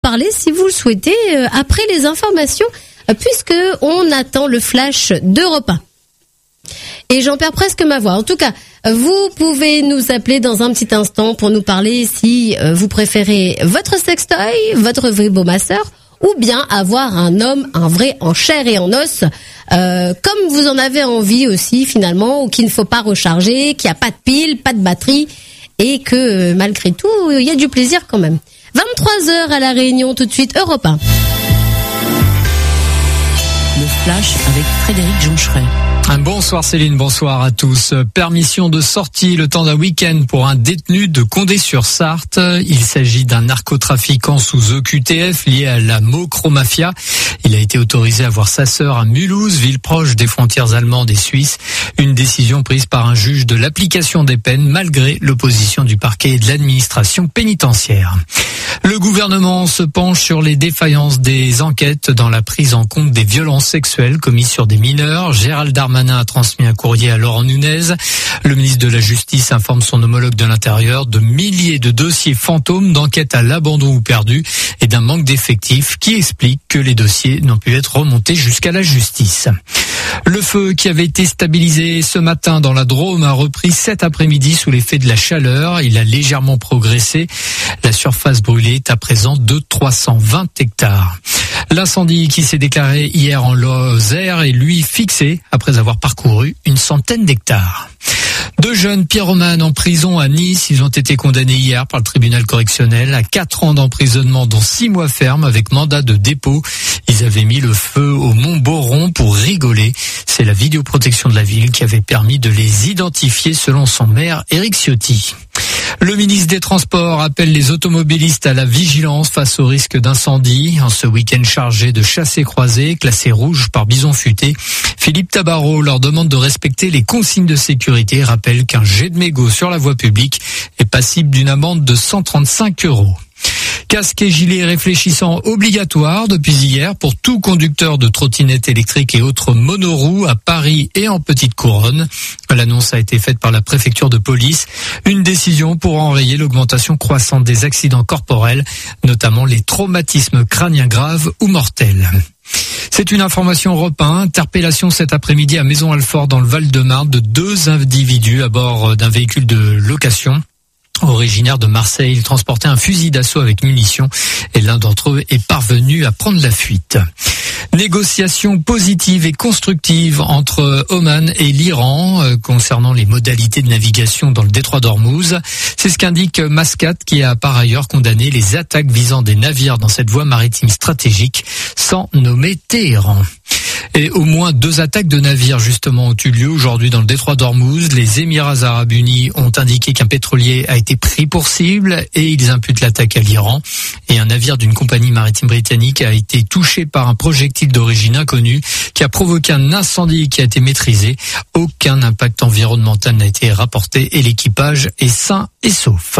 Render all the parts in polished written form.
parler si vous le souhaitez après les informations, puisque on attend le flash d'Europe 1. Et j'en perds presque ma voix. En tout cas, vous pouvez nous appeler dans un petit instant pour nous parler si vous préférez votre sextoy, votre vibromasseur, ou bien avoir un homme, un vrai, en chair et en os, comme vous en avez envie aussi finalement, ou qu'il ne faut pas recharger, qu'il n'y a pas de pile, pas de batterie, et que malgré tout, il y a du plaisir quand même. 23h à La Réunion, tout de suite, Europe 1. Le flash avec Frédéric Joncheret. Bonsoir Céline, bonsoir à tous. Permission de sortie le temps d'un week-end pour un détenu de Condé-sur-Sarthe. Il s'agit d'un narcotrafiquant sous OQTF lié à la Mocro-Mafia. Il a été autorisé à voir sa sœur à Mulhouse, ville proche des frontières allemandes et suisses. Une décision prise par un juge de l'application des peines malgré l'opposition du parquet et de l'administration pénitentiaire. Le gouvernement se penche sur les défaillances des enquêtes dans la prise en compte des violences sexuelles commises sur des mineurs. Gérald Darmanin a transmis un courrier à Laurent Nunez. Le ministre de la Justice informe son homologue de l'Intérieur de milliers de dossiers fantômes d'enquêtes à l'abandon ou perdus et d'un manque d'effectifs qui explique que les dossiers n'ont pu être remontés jusqu'à la justice. Le feu qui avait été stabilisé ce matin dans la Drôme a repris cet après-midi sous l'effet de la chaleur. Il a légèrement progressé. La surface brûlée est à présent de 320 hectares. L'incendie qui s'est déclaré hier en Lozère est lui fixé après avoir parcouru une centaine d'hectares. Deux jeunes pyromanes en prison à Nice, ils ont été condamnés hier par le tribunal correctionnel à 4 ans d'emprisonnement dont 6 mois ferme avec mandat de dépôt. Ils avaient mis le feu au Mont Boron pour rigoler. C'est la vidéoprotection de la ville qui avait permis de les identifier selon son maire Éric Ciotti. Le ministre des Transports appelle les automobilistes à la vigilance face au risque d'incendie. En ce week-end chargé de chassés-croisés, classés rouges par bison futé, Philippe Tabarot leur demande de respecter les consignes de sécurité et rappelle qu'un jet de mégot sur la voie publique est passible d'une amende de 135 €. Casque et gilet réfléchissant obligatoire depuis hier pour tout conducteur de trottinettes électriques et autres monoroues à Paris et en Petite Couronne. L'annonce a été faite par la préfecture de police. Une décision pour enrayer l'augmentation croissante des accidents corporels, notamment les traumatismes crâniens graves ou mortels. C'est une information Europe 1. Interpellation cet après-midi à Maison-Alfort dans le Val-de-Marne de 2 individus à bord d'un véhicule de location. Originaire de Marseille, il transportait un fusil d'assaut avec munitions et l'un d'entre eux est parvenu à prendre la fuite. Négociations positives et constructives entre Oman et l'Iran concernant les modalités de navigation dans le détroit d'Ormuz. C'est ce qu'indique Mascat qui a par ailleurs condamné les attaques visant des navires dans cette voie maritime stratégique sans nommer Téhéran. Et au moins 2 attaques de navires justement ont eu lieu aujourd'hui dans le détroit d'Ormuz. Les Émirats Arabes Unis ont indiqué qu'un pétrolier a été pris pour cible et ils imputent l'attaque à l'Iran. Et un navire d'une compagnie maritime britannique a été touché par un projectile d'origine inconnue qui a provoqué un incendie qui a été maîtrisé. Aucun impact environnemental n'a été rapporté et l'équipage est sain et sauf.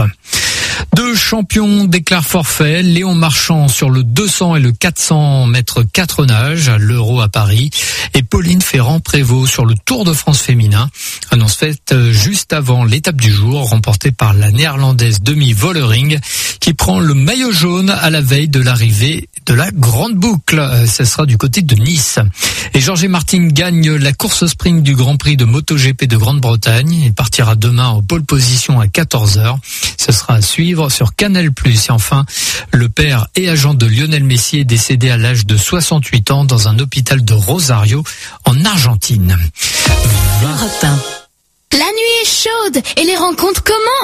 2 champions déclarent forfait. Léon Marchand sur le 200 et le 400 mètres 4 nages à l'Euro à Paris et Pauline Ferrand-Prévot sur le Tour de France féminin. Annonce faite juste avant l'étape du jour remportée par la néerlandaise Demi Vollering qui prend le maillot jaune à la veille de l'arrivée de la grande boucle. Ce sera du côté de Nice. Et Jorge Martin gagne la course sprint du Grand Prix de MotoGP de Grande-Bretagne. Il partira demain en pole position à 14h. Ce sera à suivre sur Canal+. Et enfin, le père et agent de Lionel Messi est décédé à l'âge de 68 ans dans un hôpital de Rosario en Argentine. La nuit est chaude et les rencontres commencent.